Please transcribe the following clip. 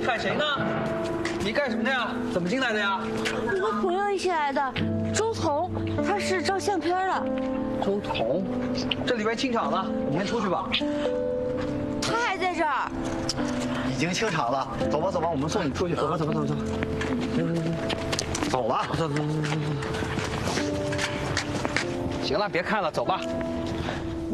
看谁呢？你干什么的呀？怎么进来的呀？ 我和朋友一起来的，周彤，他是照相片的。 周彤，这里边清场了，我们先出去吧。 他还在这儿。 已经清场了，走吧走吧，我们送你出去。走吧走吧走吧走吧。走吧。 行了，别看了，走吧。